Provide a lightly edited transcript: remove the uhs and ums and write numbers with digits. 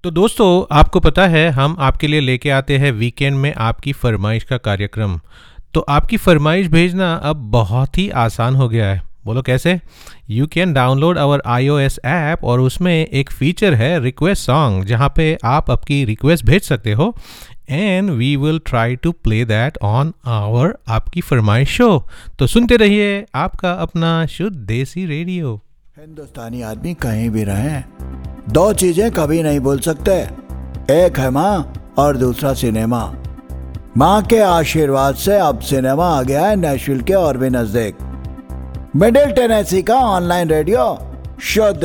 तो दोस्तों, आपको पता है हम आपके लिए लेके आते हैं वीकेंड में आपकी फरमाइश का कार्यक्रम। तो आपकी फरमाइश भेजना अब बहुत ही आसान हो गया है। बोलो कैसे? You can download our iOS app और उसमें एक फीचर है रिक्वेस्ट सॉन्ग, जहाँ पे आप आपकी रिक्वेस्ट भेज सकते हो and we will try to play that on our आपकी फरमाइश शो। तो सुनते रहिए आपका अपना शुद्ध देसी रेडियो। हिंदुस्तानी आदमी कहीं भी रहे, दो चीजें कभी नहीं भूल सकते। एक है माँ और दूसरा सिनेमा। माँ के आशीर्वाद से अब सिनेमा आ गया है नेशविल के और भी नजदीक। मिडिल टेनेसी का ऑनलाइन रेडियो शुद्ध